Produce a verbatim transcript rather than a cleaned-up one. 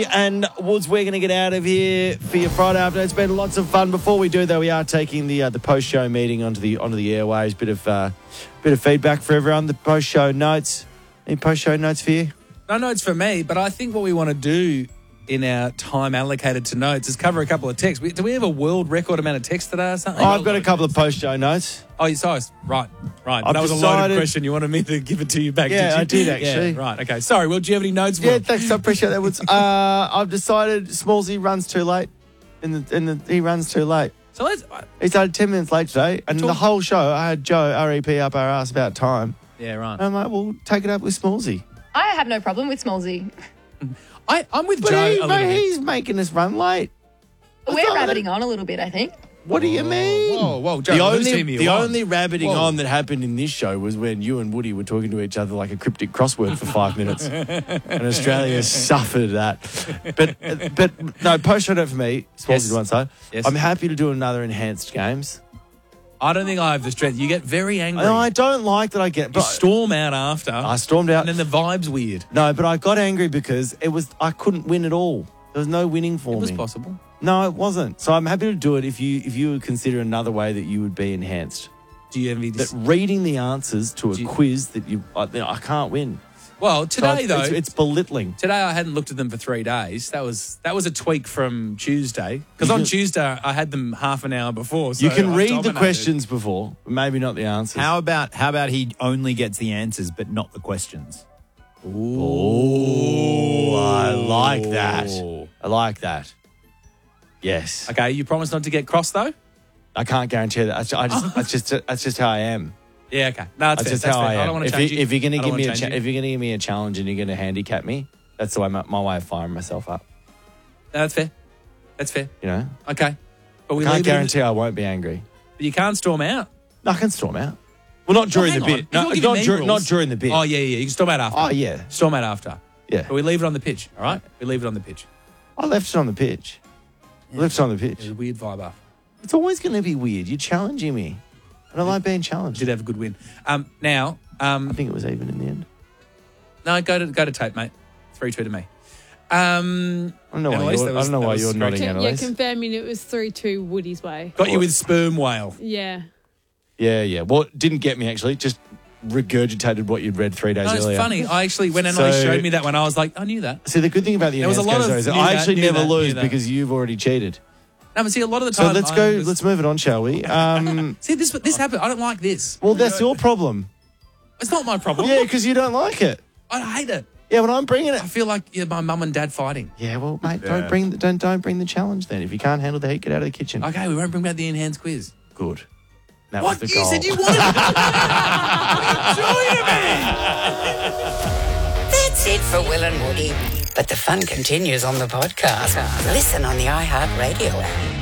And Woods, we're going to get out of here for your Friday afternoon. It's been lots of fun. Before we do, though, we are taking the uh, the post show meeting onto the onto the airwaves. Bit of uh, bit of feedback for everyone. The post show notes. Any post show notes for you? No notes for me, but I think what we want to do in our time allocated to notes is cover a couple of texts. We, do we have a world record amount of texts today or something? Oh, I've got a couple of post show notes. Oh, you saw us. Right, right. I've that was decided- a loaded question. You wanted me to give it to you back, Yeah, I did you? did, actually. Yeah, right, okay. Sorry, Will, do you have any notes for Yeah, him? thanks. I appreciate that, Woods. Uh, I've decided Smallsy runs too late. In the in the he runs too late. So let's... He started ten minutes late today, and Talk- the whole show I had Joe R E P up our ass about time. Yeah, right. And I'm like, well, take it up with Smallsy. I have no problem with Smallsy. I, I'm with But Joe he, a little mate, bit. he's making us run late. I We're thought that- rabbiting on a little bit, I think. What do you mean? Whoa, whoa, Joe, the whose only team are you the on? only rabbiting Whoa. on that happened in this show was when you and Woody were talking to each other like a cryptic crossword for five minutes, and Australia suffered that. But but no, post show note for me. Smallsy Yes. to one side. Yes. I'm happy to do another enhanced games. I don't think I have the strength. You get very angry. No, I don't like that. I get. you But storm out after. I stormed out. And then the vibe's weird. No, but I got angry because it was I couldn't win at all. There was no winning for It was me. possible. No, it wasn't. So I'm happy to do it if you if you would consider another way that you would be enhanced. Do you envy That this? reading the answers to a Do you- quiz that you I, I can't win. Well, So today, it's, though... it's, it's belittling. Today I hadn't looked at them for three days. That was that was a tweak from Tuesday. Because on can- Tuesday I had them half an hour before. So You can I've read the dominated. questions before, but maybe not the answers. How about how about he only gets the answers but not the questions? Oh, I like that. Ooh. I like that. Yes. Okay, you promise not to get cross though? I can't guarantee that. I just, I just, that's just that's just how I am. Yeah, okay. No, that's, That's fair. just That's how fair. I am. don't want to if, change you, you. if you're going to I don't give wanna me a change cha- you. if you're going to give me a challenge and you're going to handicap me, that's the way my, my way of firing myself up. No, that's fair. That's fair. You know, Okay. But we I can't leave it in- guarantee I won't be angry. but you can't storm out. No, I can storm out. Well, not during Well, the hang bit. on. No, You're giving not, me dur- rules. not during the bit. Oh, yeah, yeah. You can storm out after. Oh, yeah. Storm out after. Yeah. But we leave it on the pitch, all right? We leave it on the pitch. I left it on the pitch. I left it on the pitch. There's a weird vibe after. It's always going to be weird. You're challenging me. I don't like being challenged. Did have a good win. Um, now, I um, think it was even in the end. no, go to go to tape, mate. three two to me. Um, I don't know why Annalise, you're, that I was- don't know that why was you're nodding, scratchy. Yeah, Annalise. confirming it was three two Woody's way. got you with sperm whale. Yeah. Yeah, yeah. Well, it didn't get me, actually. Just regurgitated what you'd read three days No, it's earlier. funny. I actually, when Annalise So- showed me that one, I was like, I knew that. See, the good thing about the There was a enhanced lot games, of though, is knew I that, actually knew never that, knew lose that. because you've already cheated. No, but see, a lot of the So time. let's I go. was- Let's move it on, shall we? Um, see, this this happened. I don't like this. well, that's your problem. It's not my problem. Yeah, because you don't like it. I hate it. Yeah, when I'm bringing it. I feel like yeah, my mum and dad fighting. Yeah, well, mate, don't bring the, don't don't bring the challenge then. If you can't handle the heat, get out of the kitchen. Okay, we won't bring back the enhanced quiz. Good. That What? was the You goal. said you wanted it. What are you doing to me? That's it for Will and Woody. But the fun continues on the podcast. Listen on the iHeartRadio app.